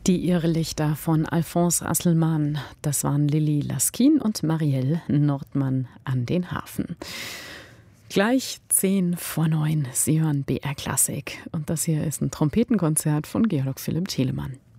Die Irrlichter von Alphonse Asselmann, das waren Lilly Laskin und Marielle Nordmann an den Harfen. Gleich 8:50. Sie hören BR Klassik und das hier ist ein Trompetenkonzert von Georg Philipp Telemann.